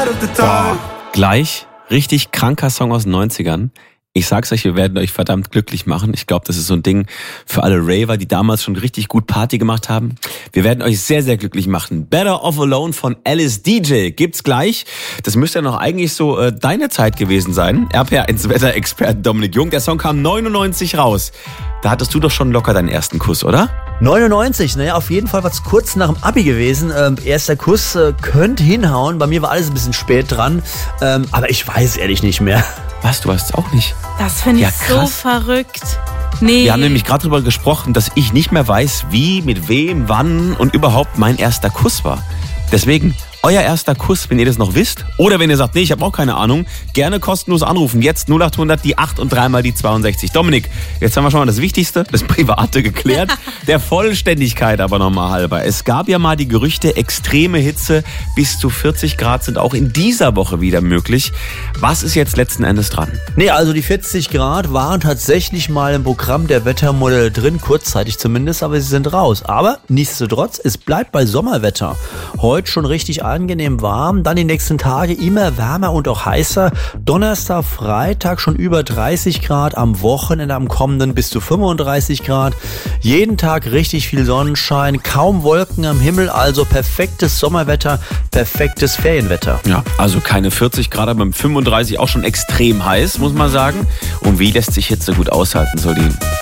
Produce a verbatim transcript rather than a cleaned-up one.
Boah, gleich richtig kranker Song aus den neunzigern. Ich sag's euch, wir werden euch verdammt glücklich machen. Ich glaube, das ist so ein Ding für alle Raver, die damals schon richtig gut Party gemacht haben. Wir werden euch sehr, sehr glücklich machen. Better Off Alone von Alice D J gibt's gleich. Das müsste ja noch eigentlich so äh, deine Zeit gewesen sein. R P R eins Wetterexperte Dominik Jung. Der Song kam neunundneunzig raus. Da hattest du doch schon locker deinen ersten Kuss, oder? neunundneunzig, naja, auf jeden Fall war es kurz nach dem Abi gewesen. Ähm, erster Kuss äh, könnte hinhauen. Bei mir war alles ein bisschen spät dran. Ähm, aber ich weiß ehrlich nicht mehr. Was, du weißt es auch nicht? Das finde ich Ja, so krass. verrückt. Nee. Wir haben nämlich gerade darüber gesprochen, dass ich nicht mehr weiß, wie, mit wem, wann und überhaupt mein erster Kuss war. Deswegen, euer erster Kuss, wenn ihr das noch wisst. Oder wenn ihr sagt, nee, ich habe auch keine Ahnung, gerne kostenlos anrufen. Jetzt null acht hundert, die acht und dreimal die zweiundsechzig. Dominik, jetzt haben wir schon mal das Wichtigste, das Private geklärt. Der Vollständigkeit aber nochmal halber. Es gab ja mal die Gerüchte, extreme Hitze bis zu vierzig Grad sind auch in dieser Woche wieder möglich. Was ist jetzt letzten Endes dran? Nee, also die vierzig Grad waren tatsächlich mal im Programm der Wettermodelle drin, kurzzeitig zumindest, aber sie sind raus. Aber nichtsdestotrotz, es bleibt bei Sommerwetter. Heute schon richtig angenehm warm, dann die nächsten Tage immer wärmer und auch heißer. Donnerstag, Freitag schon über dreißig Grad, am Wochenende am kommenden bis zu fünfunddreißig Grad. Jeden Tag richtig viel Sonnenschein, kaum Wolken am Himmel, also perfektes Sommerwetter, perfektes Ferienwetter. Ja, also keine vierzig Grad, aber mit fünfunddreißig auch schon extrem heiß, muss man sagen. Und wie lässt sich Hitze gut aushalten? Soll die